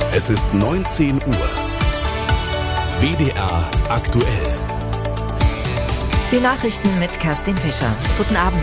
Es ist 19 Uhr. WDR aktuell. Die Nachrichten mit Kerstin Fischer. Guten Abend.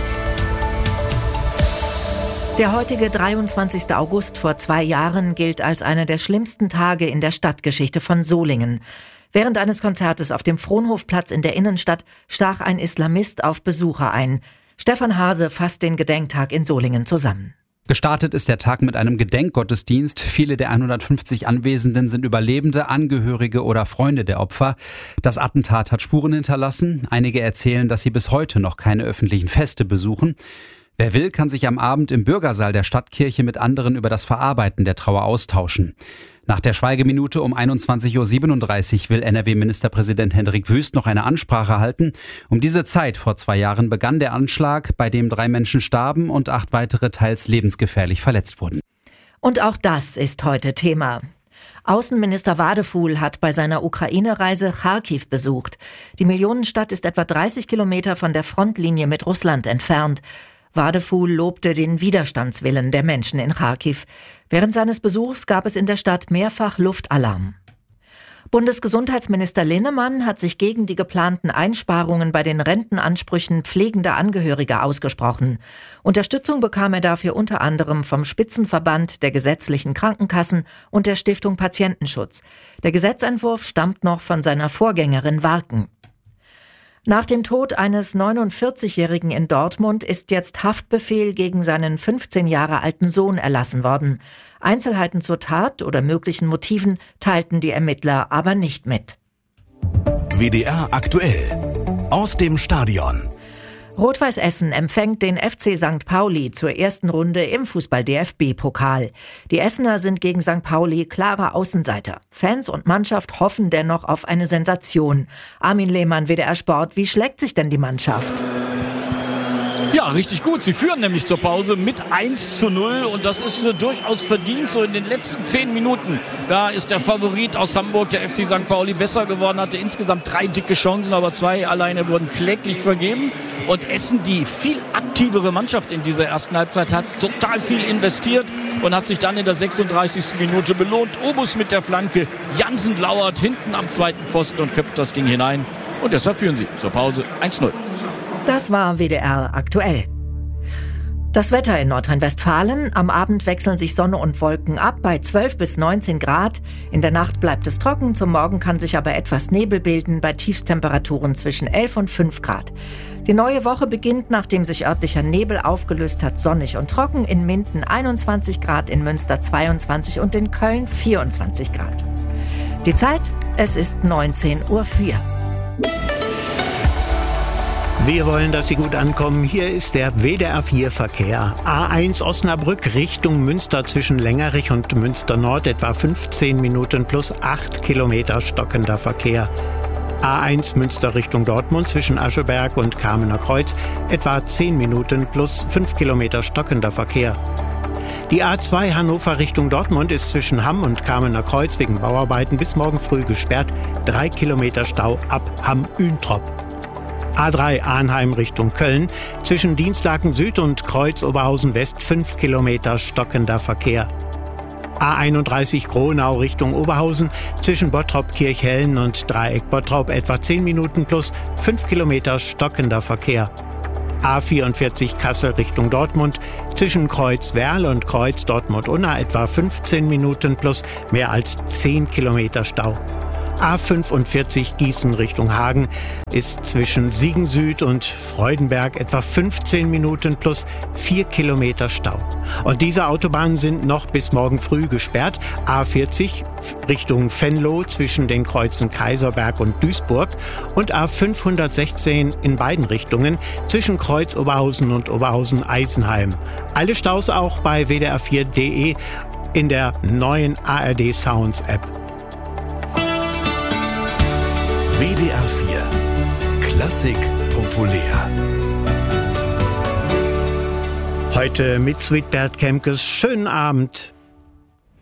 Der heutige 23. August vor 2 Jahren gilt als einer der schlimmsten Tage in der Stadtgeschichte von Solingen. Während eines Konzertes auf dem Fronhofplatz in der Innenstadt stach ein Islamist auf Besucher ein. Stefan Hase fasst den Gedenktag in Solingen zusammen. Gestartet ist der Tag mit einem Gedenkgottesdienst. Viele der 150 Anwesenden sind Überlebende, Angehörige oder Freunde der Opfer. Das Attentat hat Spuren hinterlassen. Einige erzählen, dass sie bis heute noch keine öffentlichen Feste besuchen. Wer will, kann sich am Abend im Bürgersaal der Stadtkirche mit anderen über das Verarbeiten der Trauer austauschen. Nach der Schweigeminute um 21.37 Uhr will NRW-Ministerpräsident Hendrik Wüst noch eine Ansprache halten. Um diese Zeit vor 2 Jahren begann der Anschlag, bei dem 3 Menschen starben und 8 weitere teils lebensgefährlich verletzt wurden. Und auch das ist heute Thema. Außenminister Wadefuhl hat bei seiner Ukraine-Reise Charkiw besucht. Die Millionenstadt ist etwa 30 Kilometer von der Frontlinie mit Russland entfernt. Wadefuhl lobte den Widerstandswillen der Menschen in Charkiw. Während seines Besuchs gab es in der Stadt mehrfach Luftalarm. Bundesgesundheitsminister Linnemann hat sich gegen die geplanten Einsparungen bei den Rentenansprüchen pflegender Angehöriger ausgesprochen. Unterstützung bekam er dafür unter anderem vom Spitzenverband der gesetzlichen Krankenkassen und der Stiftung Patientenschutz. Der Gesetzentwurf stammt noch von seiner Vorgängerin Warken. Nach dem Tod eines 49-Jährigen in Dortmund ist jetzt Haftbefehl gegen seinen 15 Jahre alten Sohn erlassen worden. Einzelheiten zur Tat oder möglichen Motiven teilten die Ermittler aber nicht mit. WDR aktuell. Aus dem Stadion. Rot-Weiß Essen empfängt den FC St. Pauli zur ersten Runde im Fußball-DFB-Pokal. Die Essener sind gegen St. Pauli klare Außenseiter. Fans und Mannschaft hoffen dennoch auf eine Sensation. Armin Lehmann, WDR Sport, wie schlägt sich denn die Mannschaft? Ja, richtig gut. Sie führen nämlich zur Pause mit 1:0 und das ist durchaus verdient. So in den letzten 10 Minuten, da ist der Favorit aus Hamburg, der FC St. Pauli, besser geworden, hatte insgesamt 3 dicke Chancen, aber 2 alleine wurden kläglich vergeben. Und Essen, die viel aktivere Mannschaft in dieser ersten Halbzeit, hat total viel investiert und hat sich dann in der 36. Minute belohnt. Obus mit der Flanke, Jansen lauert hinten am zweiten Pfosten und köpft das Ding hinein. Und deshalb führen sie zur Pause 1:0. Das war WDR aktuell. Das Wetter in Nordrhein-Westfalen. Am Abend wechseln sich Sonne und Wolken ab bei 12 bis 19 Grad. In der Nacht bleibt es trocken, zum Morgen kann sich aber etwas Nebel bilden bei Tiefstemperaturen zwischen 11 und 5 Grad. Die neue Woche beginnt, nachdem sich örtlicher Nebel aufgelöst hat, sonnig und trocken. In Minden 21 Grad, in Münster 22 und in Köln 24 Grad. Die Zeit, es ist 19:04 Uhr. Wir wollen, dass Sie gut ankommen. Hier ist der WDR 4 Verkehr. A1 Osnabrück Richtung Münster zwischen Längerich und Münster Nord etwa 15 Minuten plus 8 Kilometer stockender Verkehr. A1 Münster Richtung Dortmund zwischen Ascheberg und Kamener Kreuz etwa 10 Minuten plus 5 Kilometer stockender Verkehr. Die A2 Hannover Richtung Dortmund ist zwischen Hamm und Kamener Kreuz wegen Bauarbeiten bis morgen früh gesperrt. 3 Kilometer Stau ab Hamm-Üntrop. A3 Arnheim Richtung Köln, zwischen Dienstlaken Süd und Kreuz Oberhausen West 5 Kilometer stockender Verkehr. A31 Gronau Richtung Oberhausen, zwischen Bottrop Kirchhellen und Dreieck Bottrop etwa 10 Minuten plus 5 Kilometer stockender Verkehr. A44 Kassel Richtung Dortmund, zwischen Kreuz Werl und Kreuz Dortmund-Unna etwa 15 Minuten plus mehr als 10 Kilometer Stau. A45 Gießen Richtung Hagen ist zwischen Siegen Süd und Freudenberg etwa 15 Minuten plus 4 Kilometer Stau. Und diese Autobahnen sind noch bis morgen früh gesperrt. A40 Richtung Venlo zwischen den Kreuzen Kaiserberg und Duisburg und A516 in beiden Richtungen zwischen Kreuz Oberhausen und Oberhausen-Eisenheim. Alle Staus auch bei wdr4.de in der neuen ARD Sounds App. WDR 4 Klassik populär. Heute mit Suite Bert Kemkes. Schönen Abend.